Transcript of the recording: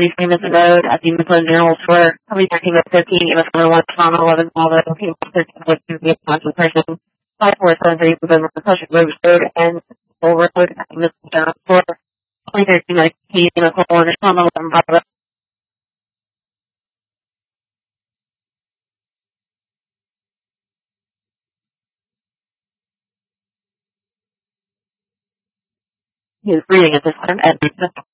East Famous Road at the Midland General Store. Probably 13 to 15, give us another 1 on 11, although 13 to 13 to be a constant person. 5473 Midland Road and Full Road at the Midland General Store. 2013 to 15, give us 1 on 11, Bravo. He is breathing at this time.